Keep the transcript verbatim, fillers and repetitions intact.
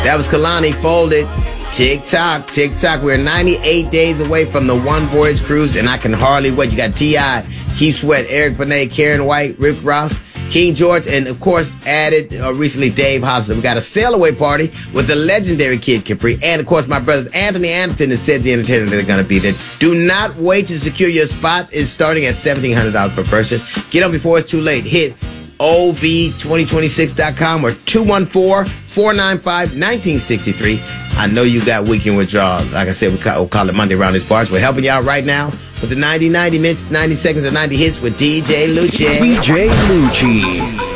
That was Kalani Folded. TikTok, TikTok. We're ninety-eight days away from the One Voyage Cruise, and I can hardly wait. You got T I, Keith Sweat, Eric Benet, Karen White, Rick Ross, King George, and of course, added uh, recently Dave Hosler. We got a sail away party with the legendary Kid Capri, and of course, my brothers Anthony Anderson and Cedric Entertainment that are going to be there. Do not wait to secure your spot. It's starting at seventeen hundred dollars per person. Get on before it's too late. Hit O V twenty twenty-six dot com or two one four, four nine five, one nine six three. I know you got weekend withdrawals. Like I said, we call, we'll call it Monday around these parts. We're helping you out right now with the ninety, ninety minutes, ninety seconds, and ninety hits with D J Lucci. D J Lucci.